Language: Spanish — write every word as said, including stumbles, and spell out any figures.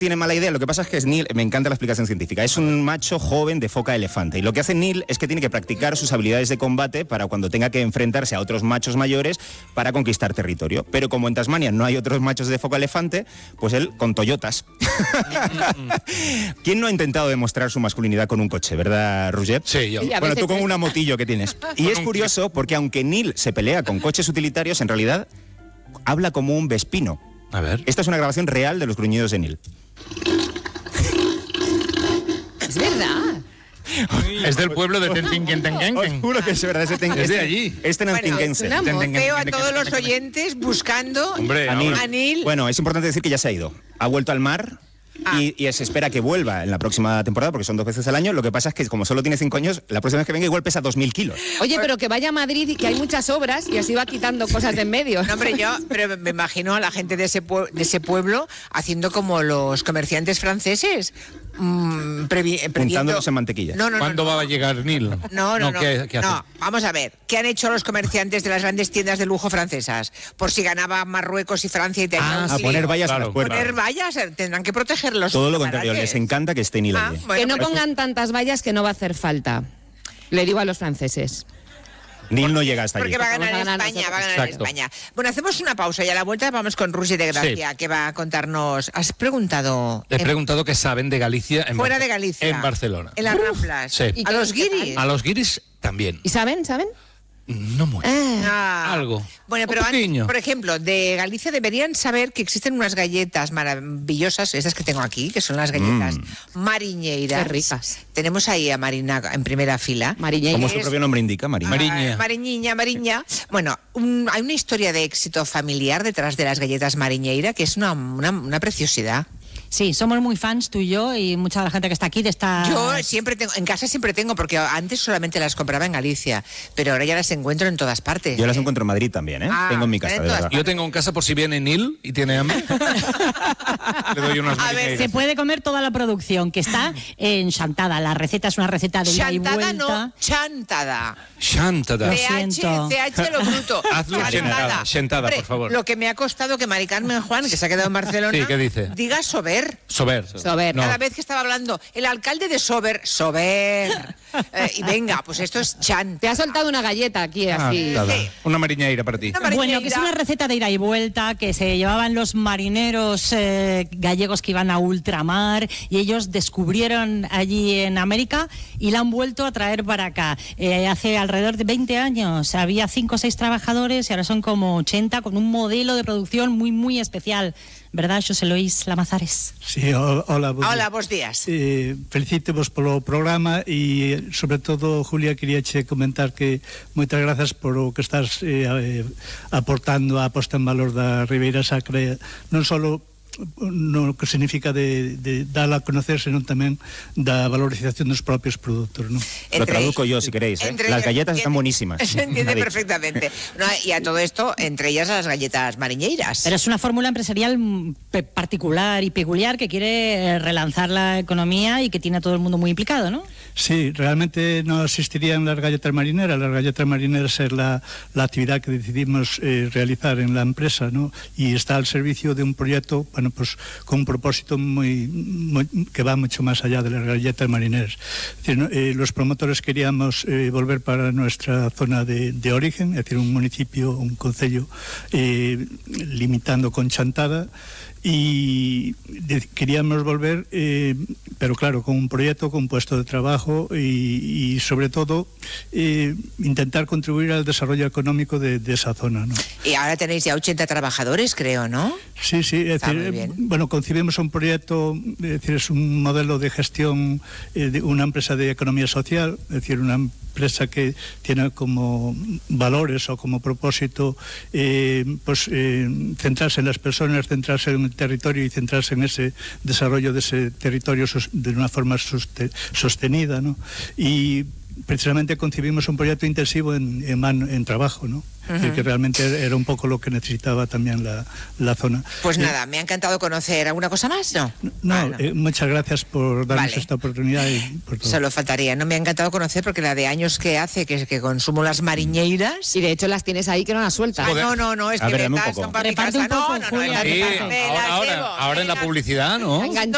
tiene mala idea, lo que pasa es que es Neil, me encanta la explicación científica, es un macho joven de foca elefante, y lo que hace Neil es que tiene que practicar sus habilidades de combate para cuando tenga que enfrentarse a otros machos mayores para conquistar territorio. Pero como en Tasmania no hay otros machos de foca elefante, pues él con Toyotas. ¿Quién no ha intentado demostrar su masculinidad con un coche, verdad, Roger? Sí, yo. Bueno, tú con una motillo que tienes. Y es curioso porque aunque Neil se pelea con coches utilitarios, en realidad habla como un vespino. A ver. Esta es una grabación real de los gruñidos de Neil. Es verdad. Es del pueblo de Tentinquentenquen. Os juro que es verdad. Es, es de allí. Este nantinquense. Bueno, veo a todos los oyentes buscando Hombre, a Neil. a Neil. Bueno, es importante decir que ya se ha ido. Ha vuelto al mar. Ah. Y, y se espera que vuelva en la próxima temporada, porque son dos veces al año. Lo que pasa es que como solo tiene cinco años, la próxima vez que venga igual pesa dos mil kilos. Oye, pero que vaya a Madrid y que hay muchas obras y así va quitando cosas de en medio. No, hombre, yo pero me imagino a la gente de ese, pue- de ese pueblo haciendo como los comerciantes franceses. Mmm, previ- previendo- Untándolos en mantequilla. No, no, no, ¿Cuándo no. va a llegar Neil? No, no, no. ¿qué, qué hace? No, vamos a ver. ¿Qué han hecho los comerciantes de las grandes tiendas de lujo francesas? Por si ganaba Marruecos y Francia y te Ah, A poner vallas Claro, a las puertas. Poner vallas, eh, tendrán que protegerlos. Todo lo contrario, les encanta que esté Neil Ah, allí. bueno, que no pero- pongan tantas vallas que no va a hacer falta. Le digo a los franceses. Neil no llega hasta allí. Porque va a ganar, Vamos a ganar España, va a nosotros. ganar Exacto. España. Bueno, hacemos una pausa y a la vuelta vamos con Rusi de Gracia, Sí. que va a contarnos. ¿Has preguntado? Le he en- preguntado qué saben de Galicia en fuera Bar- de Galicia. En Barcelona. En las Ramblas. Sí. ¿Y A qué- los qué tal? guiris. A los guiris también. ¿Y saben? ¿Saben? No mucho. Ah. Algo. Bueno, Un pero antes, poquillo. por ejemplo, de Galicia deberían saber que existen unas galletas maravillosas, esas que tengo aquí, que son las galletas mariñeiras. Qué ricas. Tenemos ahí a Marina en primera fila. Mariñeira. Como Es- su propio nombre indica, Marín. Mari- Mariña. Ah, Mariñiña, Mariña. Bueno, un- hay una historia de éxito familiar detrás de las galletas mariñeira que es una, una, una preciosidad. Sí, somos muy fans tú y yo y mucha de la gente que está aquí de esta... Yo siempre tengo, en casa siempre tengo, porque antes solamente las compraba en Galicia, pero ahora ya las encuentro en todas partes. Yo las ¿eh? encuentro en Madrid también, ¿eh? Ah, Tengo en mi casa, en de todas verdad. Yo tengo en casa por si viene Neil y tiene hambre. Le doy unas A ver, mariñeiras. Se puede comer toda la producción, que está en Chantada. La receta es una receta de ida y Chantada vuelta. no, chantada. Chantada. Lo C H, siento. C H lo bruto. Hazlo sentada, sentada, por favor. Lo que me ha costado que Mari Carmen Juan, que se ha quedado en Barcelona, Sí, ¿qué dice? diga Sober. Sober. Sober. No. Cada vez que estaba hablando, el alcalde de Sober, Sober. Eh, y venga, pues esto es chanta. Te ha soltado una galleta aquí, así. Chantada. Sí. Una mariñeira para ti. Una mariñeira. Bueno, que es una receta de ida y vuelta que se llevaban los marineros eh, gallegos que iban a ultramar y ellos descubrieron allí en América y la han vuelto a traer para acá. Eh, hace alrededor de veinte años había cinco o seis trabajadores y ahora son como ochenta con un modelo de producción muy, muy especial. ¿Verdad, Xosé Luis Lamazares? Sí, o- hola, bo Hola, buenos días. Eh, felicítevos polo programa e, sobre todo, Julia, quería che comentar que moitas grazas por o que estás eh, eh, aportando a posta en valor da Ribeira Sacra, non só no que significa de, de dar a conocer, senón tamén da valorización dos propios produtos, ¿no? Lo Entre- traduzco yo, si queréis, ¿eh? entre Las ellas- galletas están buenísimas. Se entiende Madrid. perfectamente. No, y a todo esto, entre ellas las galletas mariñeiras. Pero es una fórmula empresarial mm, pe- particular y peculiar que quiere eh, relanzar la economía y que tiene a todo el mundo muy implicado, ¿no? Sí, realmente no existirían las galletas marineras. Las galletas marineras es la, la actividad que decidimos eh, realizar en la empresa, ¿no? Y está al servicio de un proyecto, bueno, pues con un propósito muy, muy que va mucho más allá de las galletas marineras. Es decir, ¿no? eh, los promotores queríamos eh, volver para nuestra zona de, de origen, es decir, un municipio, un concello, eh, limitando con Chantada, y de, queríamos volver, eh, pero claro, con un proyecto, con un puesto de trabajo y, y sobre todo eh, intentar contribuir al desarrollo económico de, de esa zona, ¿no? Y ahora tenéis ya ochenta trabajadores, creo, ¿no? Sí, sí, es Está decir, muy bien. bueno, concibimos un proyecto, es decir, es un modelo de gestión eh, de una empresa de economía social, es decir, una empresa que tiene como valores o como propósito eh, pues eh, centrarse en las personas, centrarse en el territorio y centrarse en ese desarrollo de ese territorio sos- de una forma soste- sostenida, ¿no? Y precisamente concibimos un proyecto intensivo en, en, man- en trabajo, ¿no? Ujú. Y que realmente era un poco lo que necesitaba también la, la zona. Pues Eh, nada, me ha encantado conocer. ¿Alguna cosa más? No. No, Ah, no. eh, muchas gracias por darnos Vale. esta oportunidad y por todo. Solo faltaría. No me ha encantado conocer porque la de años que hace que, que consumo las mariñeiras. Y de hecho las tienes ahí que no las sueltas. Ah, no, no, no, es A que ver, dame un estas poco. son para mi Reparte casa. un poco, No, no, no, Julia, estas Sí, me las ahora, ahora, llevo, ahora me en la las- publicidad, ¿no? Enganchado.